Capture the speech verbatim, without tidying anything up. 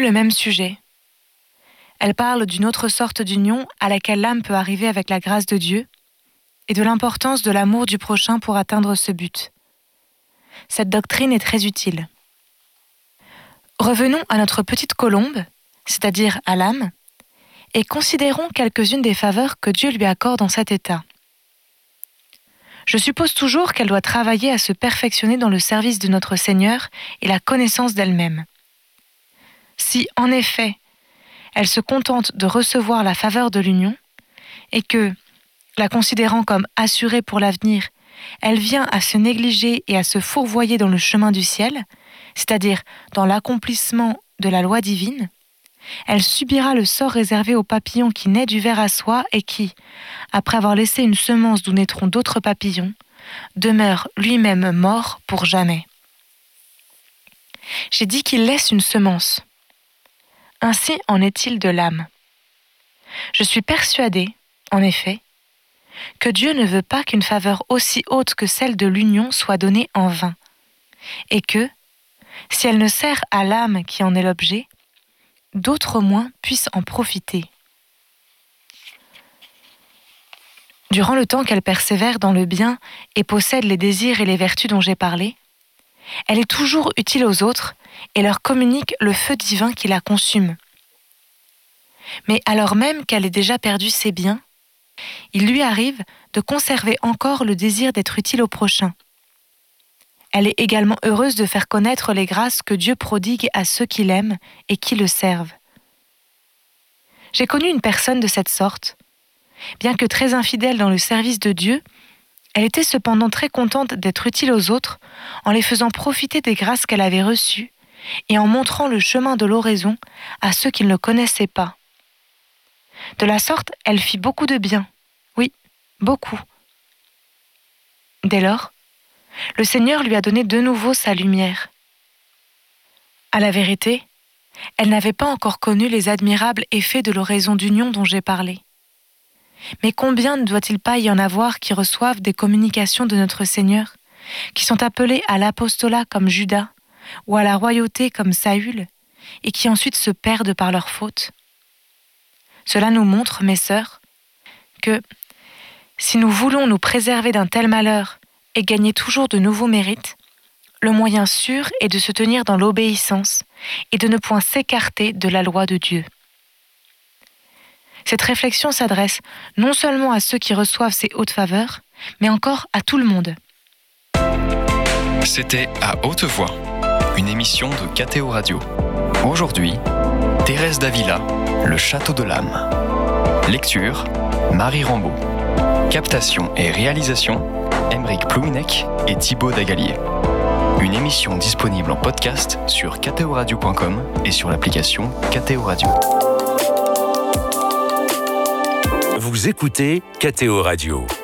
le même sujet. Elle parle d'une autre sorte d'union à laquelle l'âme peut arriver avec la grâce de Dieu et de l'importance de l'amour du prochain pour atteindre ce but. Cette doctrine est très utile. Revenons à notre petite colombe, c'est-à-dire à l'âme, et considérons quelques-unes des faveurs que Dieu lui accorde en cet état. Je suppose toujours qu'elle doit travailler à se perfectionner dans le service de notre Seigneur et la connaissance d'elle-même. Si, en effet, elle se contente de recevoir la faveur de l'union, et que, la considérant comme assurée pour l'avenir, elle vient à se négliger et à se fourvoyer dans le chemin du ciel, c'est-à-dire dans l'accomplissement de la loi divine, elle subira le sort réservé au papillon qui naît du ver à soie et qui, après avoir laissé une semence d'où naîtront d'autres papillons, demeure lui-même mort pour jamais. J'ai dit qu'il laisse une semence. Ainsi en est-il de l'âme. Je suis persuadée, en effet, que Dieu ne veut pas qu'une faveur aussi haute que celle de l'union soit donnée en vain, et que, si elle ne sert à l'âme qui en est l'objet, d'autres au moins puissent en profiter. Durant le temps qu'elle persévère dans le bien et possède les désirs et les vertus dont j'ai parlé, elle est toujours utile aux autres et leur communique le feu divin qui la consume. Mais alors même qu'elle ait déjà perdu ses biens, il lui arrive de conserver encore le désir d'être utile au prochain. Elle est également heureuse de faire connaître les grâces que Dieu prodigue à ceux qui l'aiment et qui le servent. J'ai connu une personne de cette sorte. Bien que très infidèle dans le service de Dieu, elle était cependant très contente d'être utile aux autres en les faisant profiter des grâces qu'elle avait reçues et en montrant le chemin de l'oraison à ceux qui ne le connaissaient pas. De la sorte, elle fit beaucoup de bien. Oui, beaucoup. Dès lors, le Seigneur lui a donné de nouveau sa lumière. À la vérité, elle n'avait pas encore connu les admirables effets de l'oraison d'union dont j'ai parlé. Mais combien ne doit-il pas y en avoir qui reçoivent des communications de notre Seigneur, qui sont appelés à l'apostolat comme Judas, ou à la royauté comme Saül, et qui ensuite se perdent par leur faute? Cela nous montre, mes sœurs, que si nous voulons nous préserver d'un tel malheur et gagner toujours de nouveaux mérites, le moyen sûr est de se tenir dans l'obéissance et de ne point s'écarter de la loi de Dieu. Cette réflexion s'adresse non seulement à ceux qui reçoivent ces hautes faveurs, mais encore à tout le monde. C'était À Haute Voix, une émission de K T O Radio. Aujourd'hui, Thérèse d'Avila, Le Château de l'âme. Lecture, Marie Rambaud. Captation et réalisation, Aymeric Plouinec et Thibaut Dagalier. Une émission disponible en podcast sur k t o radio point com et sur l'application K T O Radio. Vous écoutez K T O Radio.